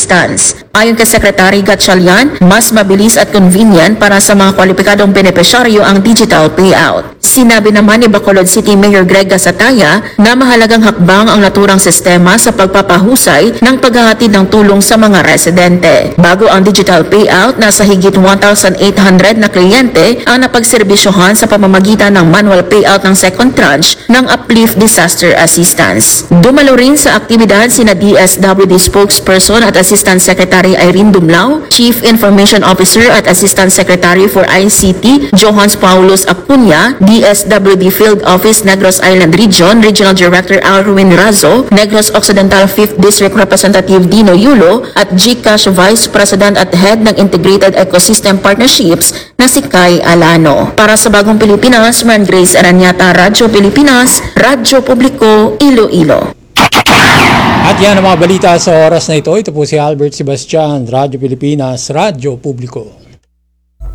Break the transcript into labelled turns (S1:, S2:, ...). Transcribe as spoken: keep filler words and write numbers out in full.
S1: assistance. Ayon kay Secretary Gatchalian, mas mabilis at convenient para sa mga kwalipikadong benepisyaryo ang digital payout. Sinabi naman ni Bacolod City Mayor Greg Gasataya na mahalagang hakbang ang naturang sistema sa pagpapahusay ng paghahatid ng tulong sa mga residente. Bago ang digital payout, nasa higit one thousand eight hundred na kliyente ang napagserbisyohan sa pamamagitan ng manual payout ng second tranche ng Uplift Disaster Assistance. Dumalo rin sa aktibidad sina D S W D spokesperson at Assistant Secretary Irene Dumlao, Chief Information Officer at Assistant Secretary for I C T Johans Paulos Acuña, D S W D Field Office Negros Island Region Regional Director Alruin Razo, Negros Occidental fifth District Representative Dino Yulo at GCash Vice President at Head ng Integrated Ecosystem Partnerships na si Kai Alano. Para sa Bagong Pilipinas, Man Grace Aranyata, Radyo Pilipinas, Radyo Publiko, Iloilo.
S2: At yan ang mga balita sa oras na ito. Ito po si Albert Sebastian, Radyo Pilipinas, Radyo Publiko.